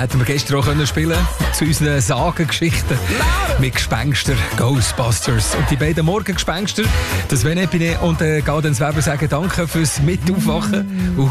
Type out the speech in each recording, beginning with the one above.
Hätten wir gestern auch können spielen zu unseren Sagengeschichten mit Gespenster, Ghostbusters. Und die beiden Morgengespenster, das René Binet und Gaudenz Weber sagen Danke fürs Mitaufwachen.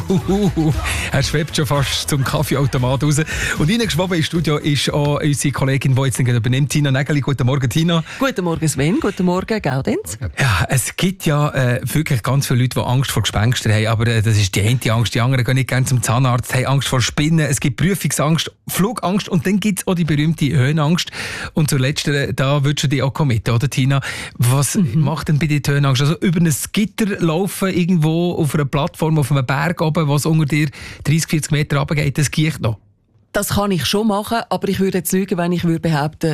Er schwebt schon fast zum Kaffeeautomat raus. Und reingeschwoben ins Studio ist auch unsere Kollegin, die jetzt übernimmt, Tina Nägeli. Guten Morgen, Tina. Guten Morgen, Sven. Guten Morgen, Gaudenz. Ja, es gibt ja wirklich ganz viele Leute, die Angst vor Gespenstern haben. Aber das ist die eine Angst. Die anderen gehen nicht gerne zum Zahnarzt, haben Angst vor Spinnen. Es gibt Prüfungsangst, Flugangst und dann gibt es auch die berühmte Höhenangst. Und zur letzten, da würdest du dich auch mit, oder Tina? Was macht denn bei dir die Höhenangst? Also über ein Gitter laufen, irgendwo auf einer Plattform, auf einem Berg oben, was unter dir 30-40 Meter runtergeht, das geht noch? Das kann ich schon machen, aber ich würde jetzt lügen, wenn ich würde behaupten,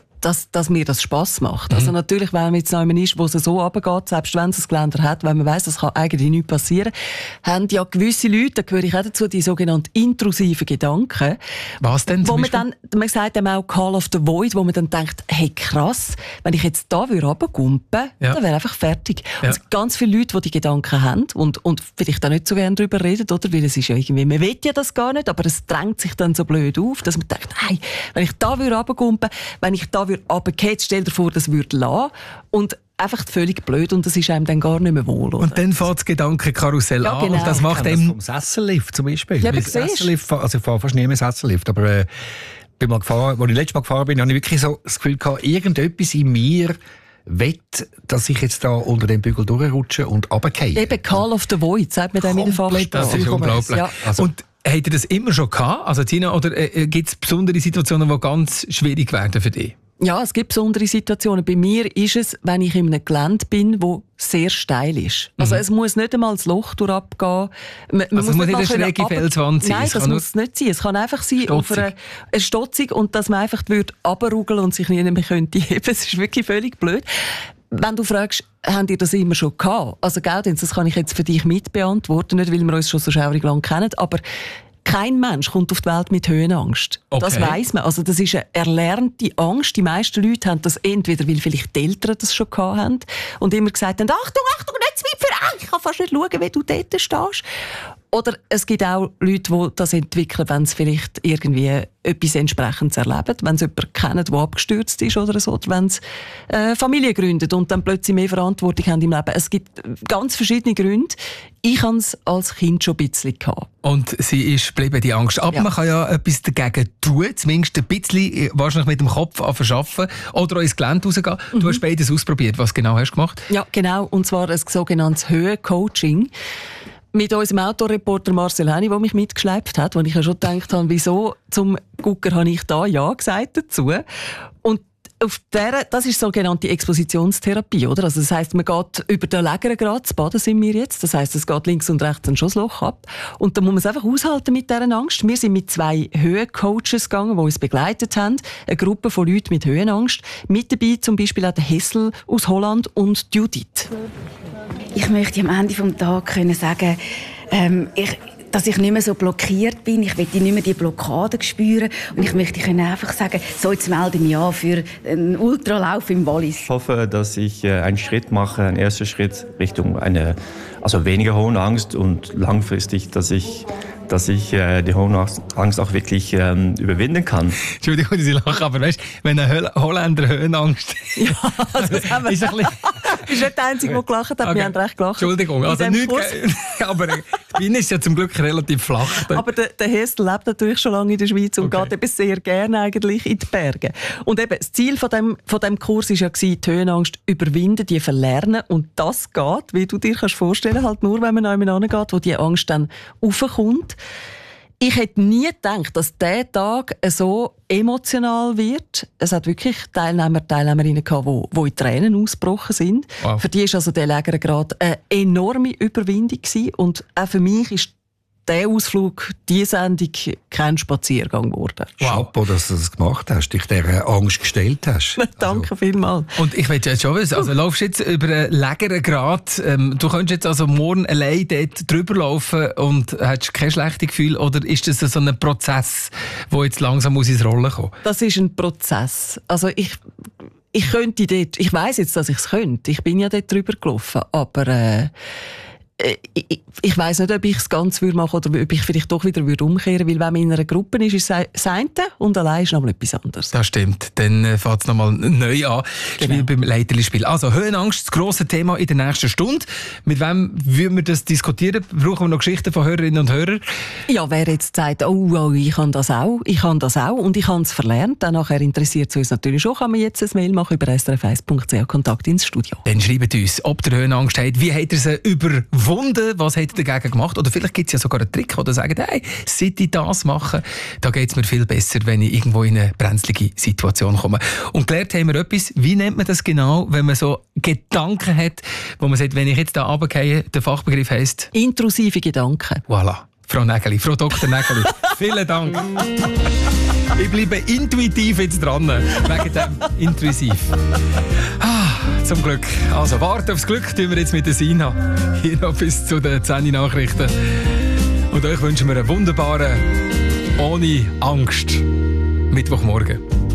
dass mir das Spass macht. Also natürlich, wenn man jetzt noch jemand ist, wo es so runtergeht, selbst wenn es ein Geländer hat, wenn man weiss, das kann eigentlich nichts passieren, haben ja gewisse Leute, da gehöre ich auch dazu, die sogenannten intrusiven Gedanken. Was denn? Wo man dann, man sagt dem auch Call of the Void, wo man dann denkt, hey krass, wenn ich jetzt da runtergumpen, dann wäre einfach fertig. Ja. Und es gibt ganz viele Leute, die die Gedanken haben und vielleicht auch nicht so gerne darüber reden, oder? Weil es ist ja irgendwie, man will ja das gar nicht, aber es drängt sich dann so blöd auf, dass man denkt, hey, wenn ich da runtergumpen, wenn ich da runtergehen, stell dir vor, das würde lassen. Und einfach völlig blöd und das ist einem dann gar nicht mehr wohl. Oder? Und dann fährt das Gedankenkarussell an genau. Und das macht einem... Vom Sessellift zum Beispiel. Ja, Sessellift, also ich fahre fast nie mehr Sessellift, aber bin mal gefahren, als ich letztes Mal gefahren bin, habe ich wirklich so das Gefühl gehabt, irgendetwas in mir wett, dass ich jetzt da unter dem Bügel durchrutsche und runtergehe. Eben Call of the Void, sagt man dann in der Fachsprache. Das ist unglaublich. Ja. Also, und habt ihr das immer schon gehabt? Also Tina, oder gibt es besondere Situationen, die ganz schwierig werden für dich? Ja, es gibt besondere Situationen. Bei mir ist es, wenn ich in einem Gelände bin, wo sehr steil ist. Also es muss nicht einmal das Loch durchabgehen. Es muss nicht eine schräge Felswand sein? Nein, das muss es nicht sein. Es kann einfach sein, auf eine Stotzig und dass man einfach runterrugeln und sich nicht mehr könnte heben. Es ist wirklich völlig blöd. Wenn du fragst, habt ihr das immer schon gehabt? Also Gaudenz, das kann ich jetzt für dich mitbeantworten, nicht weil wir uns schon so schaurig lang kennen, aber kein Mensch kommt auf die Welt mit Höhenangst. Okay. Das weiss man. Also das ist eine erlernte Angst. Die meisten Leute haben das entweder, weil vielleicht die Eltern das schon gehabt haben und immer gesagt haben, Achtung, nicht zu weit voran, ich kann fast nicht schauen, wie du dort stehst. Oder es gibt auch Leute, die das entwickeln, wenn sie vielleicht irgendwie etwas Entsprechendes erleben, wenn sie jemanden kennen, der abgestürzt ist oder so, oder wenn sie Familie gründet und dann plötzlich mehr Verantwortung haben im Leben. Es gibt ganz verschiedene Gründe. Ich hatte es als Kind schon ein bisschen gehabt. Und sie ist geblieben, die Angst. Aber man kann ja etwas dagegen tun, zumindest ein bisschen, wahrscheinlich mit dem Kopf arbeiten oder auch ins Gelände rausgehen. Du hast beides ausprobiert. Was genau hast du gemacht? Ja, genau. Und zwar ein sogenanntes Höhencoaching. Mit unserem Autoreporter Marcel Henny, der mich mitgeschleppt hat, wo ich ja schon gedacht habe, wieso zum Gucker habe ich da Ja gesagt dazu. Und das ist sogenannte Expositionstherapie, oder? Also das heisst, man geht über den Lägergrad, das Baden sind wir jetzt, das heisst, es geht links und rechts ein Schussloch ab. Und da muss man es einfach aushalten mit dieser Angst. Wir sind mit 2 Höhencoaches gegangen, die uns begleitet haben. Eine Gruppe von Leuten mit Höhenangst. Mit dabei zum Beispiel auch der Hessel aus Holland und Judith. Ich möchte am Ende des Tages sagen, dass ich nicht mehr so blockiert bin. Ich möchte nicht mehr die Blockaden spüren. Und ich möchte Ihnen einfach sagen, so jetzt melde ich mich an für einen Ultralauf im Wallis. Ich hoffe, dass ich einen Schritt mache, einen ersten Schritt Richtung weniger Höhenangst und langfristig, dass ich die Höhenangst auch wirklich überwinden kann. Entschuldigung, dass ich lache, aber weißt, wenn ein Holländer Höhenangst ja, das haben wir. Ist nicht der Einzige, der gelacht hat. Okay. Wir haben recht gelacht. Entschuldigung, also nicht, aber Wien ist ja zum Glück relativ flach. Aber der Hessel lebt natürlich schon lange in der Schweiz und geht eben sehr gerne eigentlich in die Berge. Und eben, das Ziel von dem Kurs war ja, die Höhenangst überwinden, die verlernen. Und das geht, wie du dir vorstellen kannst, halt nur, wenn man an jemanden angeht, wo die Angst dann raufkommt. Ich hätte nie gedacht, dass dieser Tag so emotional wird. Es hat wirklich Teilnehmerinnen gehabt, die in Tränen ausgebrochen sind. Wow. Für die war also der Lägergrad eine enorme Überwindung gewesen. Und auch für mich ist der Ausflug, diese Sendung, kein Spaziergang geworden. Wow. Chapeau, dass du das gemacht hast, dich dieser Angst gestellt hast. Danke vielmals. Und ich will jetzt schon wissen, also laufst du jetzt über einen Lägergrad, du könntest jetzt also morgen allein dort drüber laufen und hast kein schlechtes Gefühl, oder ist das so ein Prozess, der jetzt langsam ins Rollen kommt? Das ist ein Prozess. Also ich könnte dort, ich weiss jetzt, dass ich es könnte. Ich bin ja dort drüber gelaufen, aber ich weiss nicht, ob ich es ganz machen würde oder ob ich vielleicht doch wieder umkehren würde, weil wenn man in einer Gruppe ist es das eine und allein ist noch mal etwas anderes. Das stimmt. Dann fängt es nochmal neu an, wie beim Leiterli-Spiel. Also Höhenangst, das grosse Thema in der nächsten Stunde. Mit wem würden wir das diskutieren? Brauchen wir noch Geschichten von Hörerinnen und Hörern? Ja, wer jetzt sagt, oh, ich kann das auch und ich habe es verlernt, dann nachher interessiert es uns natürlich schon, kann man jetzt ein Mail machen über srf1.ch, Kontakt ins Studio. Dann schreibt uns, ob ihr Höhenangst habt, wie habt ihr sie überwunden, was habt ihr dagegen gemacht? Oder vielleicht gibt es ja sogar einen Trick, wo ihr sagt, hey, seit ich das mache, da geht es mir viel besser, wenn ich irgendwo in eine brenzlige Situation komme. Und gelernt haben wir etwas, wie nennt man das genau, wenn man so Gedanken hat, wo man sagt, wenn ich jetzt da runtergehe, der Fachbegriff heisst? Intrusive Gedanken. Voilà. Frau Nägeli, Frau Dr. Nägeli, vielen Dank. Ich bleibe intuitiv jetzt dran, wegen dem intrusiv. Zum Glück. Also, warte aufs Glück tun wir jetzt mit der Sina. Hier noch bis zu den 10 Nachrichten. Und euch wünschen wir einen wunderbaren, ohne Angst, Mittwochmorgen.